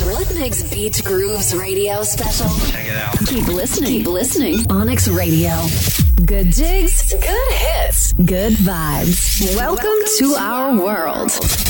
Onyx Beach Grooves radio special. Check it out. Keep listening. Onyx Radio. Good jigs, good hits, good vibes. Welcome to our world.